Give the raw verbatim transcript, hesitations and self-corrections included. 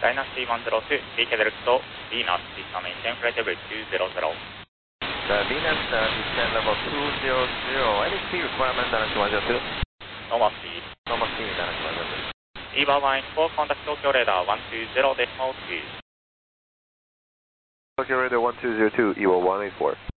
Dynasty one zero two, Reconnaissance to Venus, please maintain flight level two zero zero. The Venus uh, descent level two zero zero. Any speed requirement Dynasty one zero two? Normal speed. Normal speed Dynasty one zero two. EVA line four, contact Tokyo radar one two zero decimal two. Tokyo radar one two zero two, E V A one eight four.